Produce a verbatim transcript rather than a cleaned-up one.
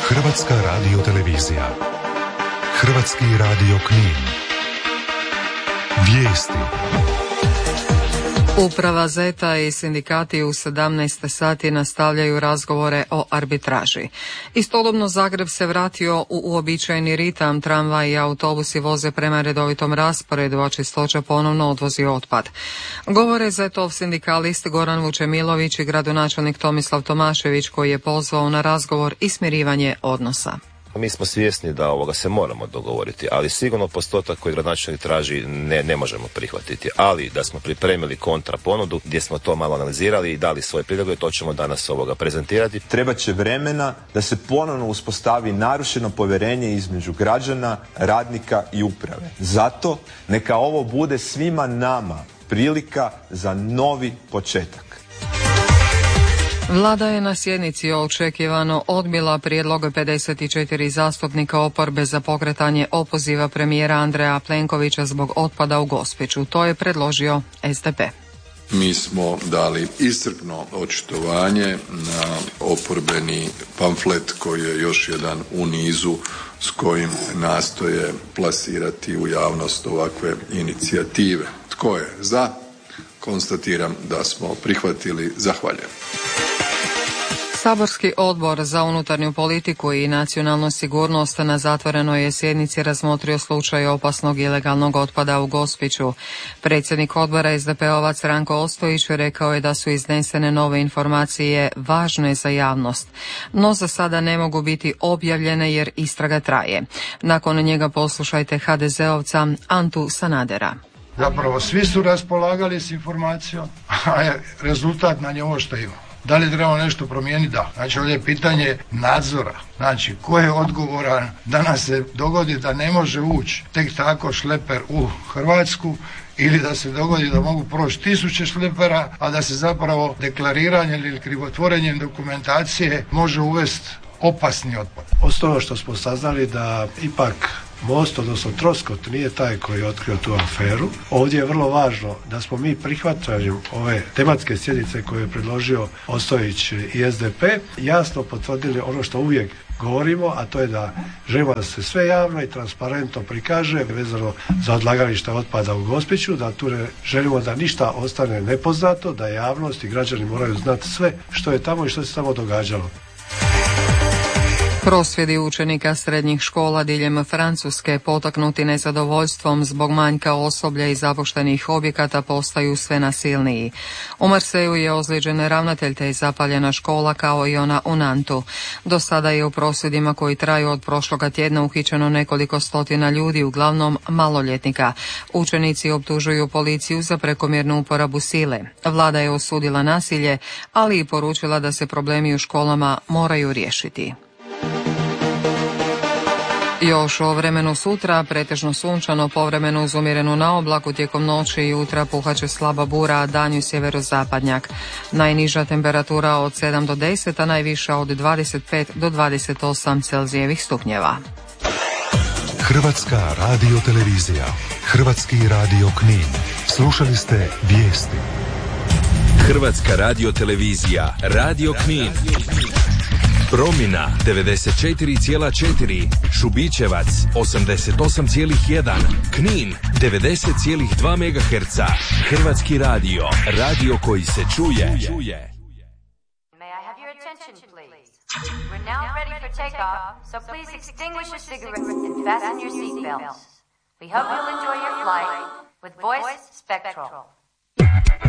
Hrvatska radiotelevizija. Hrvatski radio Knin. Vijesti. Uprava Zeta i sindikati u sedamnaest sati nastavljaju razgovore o arbitraži. Istodobno Zagreb se vratio u uobičajeni ritam, tramvaj i autobusi voze prema redovitom rasporedu, a Čistoća ponovno odvozi otpad. Govore Zetov sindikalist Goran Vučemilović i gradonačelnik Tomislav Tomašević, koji je pozvao na razgovor i smirivanje odnosa. Mi smo svjesni da ovoga se moramo dogovoriti, ali sigurno postotak koji gradonačelnik traži ne, ne možemo prihvatiti. Ali da smo pripremili kontra ponudu gdje smo to malo analizirali i dali svoje prijedloge, to ćemo danas ovoga prezentirati. Treba će vremena da se ponovno uspostavi narušeno povjerenje između građana, radnika i uprave. Zato neka ovo bude svima nama prilika za novi početak. Vlada je na sjednici očekivano odbila prijedlog pedeset četiri zastupnika oporbe za pokretanje opoziva premijera Andreja Plenkovića zbog otpada u Gospiću. To je predložio S D P. Mi smo dali iscrpno očitovanje na oporbeni pamflet koji je još jedan u nizu s kojim nastoje plasirati u javnost ovakve inicijative. Tko je za? Konstatiram da smo prihvatili. Zahvaljujem. Saborski odbor za unutarnju politiku i nacionalnu sigurnost na zatvorenoj je sjednici razmotrio slučaj opasnog ilegalnog otpada u Gospiću. Predsjednik odbora S D P-ovac Ranko Ostojić rekao je da su iznesene nove informacije važne za javnost, no za sada ne mogu biti objavljene jer istraga traje. Nakon njega poslušajte ha de zeovca Antu Sanadera. Zapravo svi su raspolagali s informacijom, a rezultat nam je ovo što ima. Da li trebamo nešto promijeniti? Da. Znači ovdje je pitanje nadzora. Znači ko je odgovoran da nam se dogodi da ne može ući tek tako šleper u Hrvatsku ili da se dogodi da mogu proći tisuće šlepera, a da se zapravo deklariranjem ili krivotvorenjem dokumentacije može uvesti opasni otpad. Osnovno što smo saznali da ipak Most, odnosno Troskot, nije taj koji je otkrio tu aferu. Ovdje je vrlo važno da smo mi prihvaćanjem ove tematske sjednice koje je predložio Ostojić i S D P jasno potvrdili ono što uvijek govorimo, a to je da želimo da se sve javno i transparentno prikaže vezano za odlagalište otpada u Gospiću, da tu ne želimo da ništa ostane nepoznato, da javnost i građani moraju znati sve što je tamo i što se tamo događalo. Prosvjedi učenika srednjih škola diljem Francuske potaknuti nezadovoljstvom zbog manjka osoblja i zapuštenih objekata postaju sve nasilniji. U Marseju je ozlijeđen ravnatelj te je zapaljena škola kao i ona u Nantu. Do sada je u prosvjedima koji traju od prošloga tjedna uhićeno nekoliko stotina ljudi, uglavnom maloljetnika. Učenici optužuju policiju za prekomjernu uporabu sile. Vlada je osudila nasilje, ali i poručila da se problemi u školama moraju riješiti. Još o vremenu sutra, pretežno sunčano, povremeno uz umjerenu naoblaku, tijekom noći i jutra puhaće slaba bura, a danju sjeverozapadnjak. Najniža temperatura od sedam do deset, a najviša od dvadeset pet do dvadeset osam Celzijevih stupnjeva. Hrvatska radiotelevizija. Hrvatski radio Knin. Slušali ste vijesti. Hrvatska radiotelevizija. Radio Knin. Promina devedeset četiri zarez četiri, Šubićevac osamdeset osam zarez jedan, Knin devedeset zarez dva megaherca. Hrvatski radio, radio koji se čuje. May I have your attention, please? We're now ready for takeoff, so please extinguish your cigarettes and fasten your seatbelts. We hope you'll enjoy your flight with Voice Spectral.